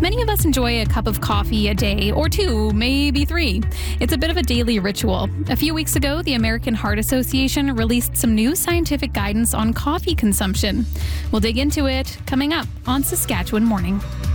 many of us enjoy a cup of coffee a day, or two, maybe three. It's a bit of a daily ritual. A few weeks ago, the American Heart Association released some new scientific guidance on coffee consumption. We'll dig into it coming up on Saskatchewan Morning.